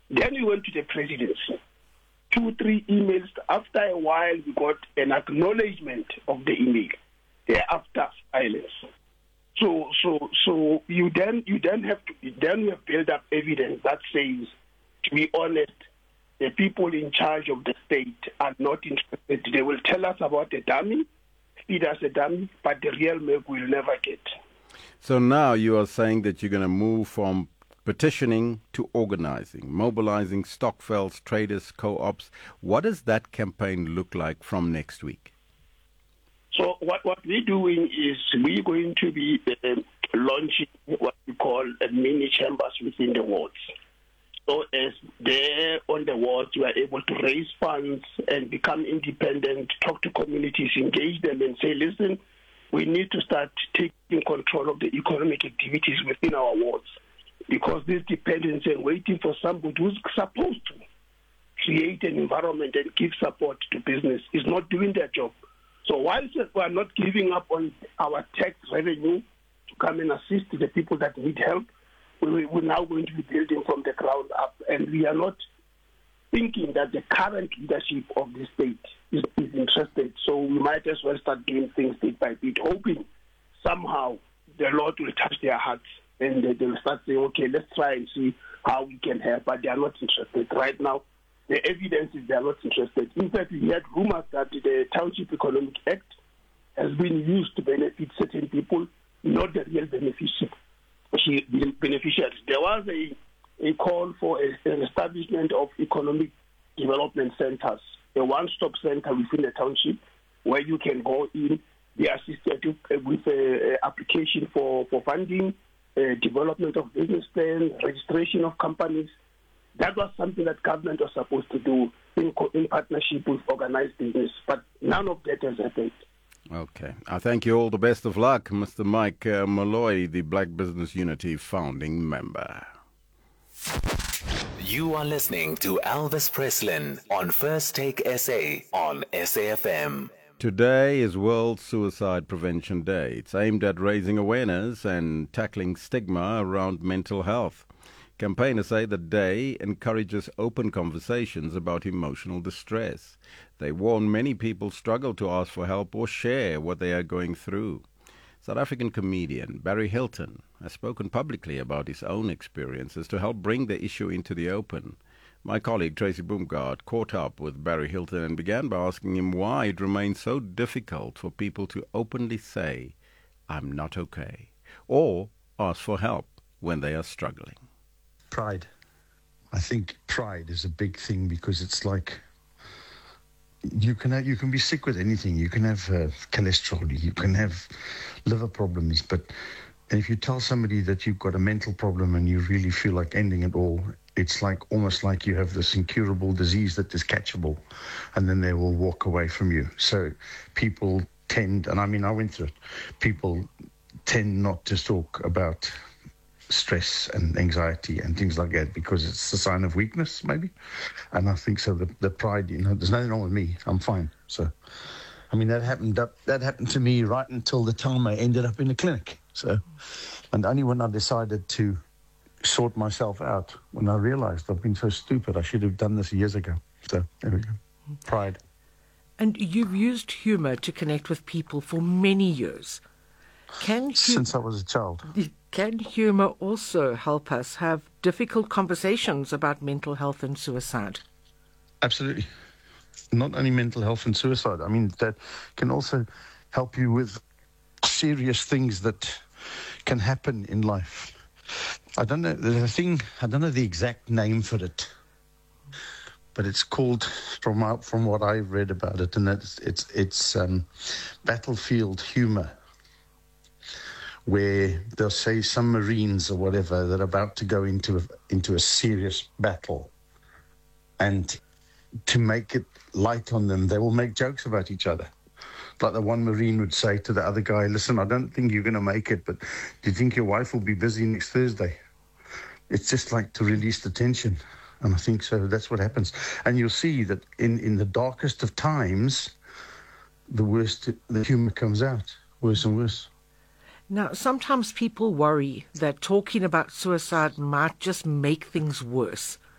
Then we went to the presidency. 2-3 emails. After a while, we got an acknowledgement of the email. Thereafter, silence. So you then have built up evidence that says, to be honest, the people in charge of the state are not interested. They will tell us about the dummy, feed us a dummy, but the real milk we'll never get. So now you are saying that you're going to move from petitioning to organizing, mobilizing stockfells, traders, co-ops. What does that campaign look like from next week? So what we're doing is we're going to be launching what we call mini chambers within the wards. So as there on the wards, we are able to raise funds and become independent, talk to communities, engage them and say, listen, we need to start taking control of the economic activities within our wards, because this dependence and waiting for somebody who's supposed to create an environment and give support to business is not doing their job. So whilst we are not giving up on our tax revenue to come and assist the people that need help, we're now going to be building from the ground up. And we are not thinking that the current leadership of the state is interested. So we might as well start doing things bit by bit, hoping somehow the Lord will touch their hearts and they'll start saying, okay, let's try and see how we can help. But they are not interested. Right now, the evidence is they are not interested. In fact, we had rumors that the Township Economic Act has been used to benefit certain people, not the real beneficiaries. There was a call for an establishment of economic development centers, a one-stop center within the township where you can go in, be assisted with an application for funding, development of business plans, registration of companies. That was something that government was supposed to do in partnership with organized business, but none of that has happened. Okay. I thank you all the best of luck, Mr. Mike Molloy, the Black Business Unity founding member. You are listening to Elvis Preslin on First Take SA on SAFM. Today is World Suicide Prevention Day. It's aimed at raising awareness and tackling stigma around mental health. Campaigners say the day encourages open conversations about emotional distress. They warn many people struggle to ask for help or share what they are going through. South African comedian Barry Hilton has spoken publicly about his own experiences to help bring the issue into the open. My colleague Tracy Boomgaard caught up with Barry Hilton and began by asking him why it remains so difficult for people to openly say, "I'm not okay," or ask for help when they are struggling. Pride. I think pride is a big thing because it's like you can be sick with anything. You can have cholesterol, you can have liver problems, but if you tell somebody that you've got a mental problem and you really feel like ending it all, it's like almost like you have this incurable disease that is catchable, and then they will walk away from you. So people tend, and I mean I went through it, people tend not to talk about stress and anxiety and things like that because it's a sign of weakness, maybe. And I think so. The pride, there's nothing wrong with me. I'm fine. So, I mean, that happened to me right until the time I ended up in the clinic. So, and only when I decided to sort myself out, when I realized I've been so stupid, I should have done this years ago. So there we go. Pride. And you've used humor to connect with people for many years. Since I was a child. Can humor also help us have difficult conversations about mental health and suicide? Absolutely. Not only mental health and suicide. I mean, that can also help you with serious things that can happen in life. I don't know the exact name for it, but it's called, from what I've read about it, and it's battlefield humor, where they'll say some Marines or whatever that are about to go into a serious battle, and to make it light on them, they will make jokes about each other. Like the one Marine would say to the other guy, "Listen, I don't think you're going to make it, but do you think your wife will be busy next Thursday?" It's just like to release the tension. And I think so that's what happens. And you'll see that in the darkest of times, the humor comes out, worse and worse. Now, sometimes people worry that talking about suicide might just make things worse.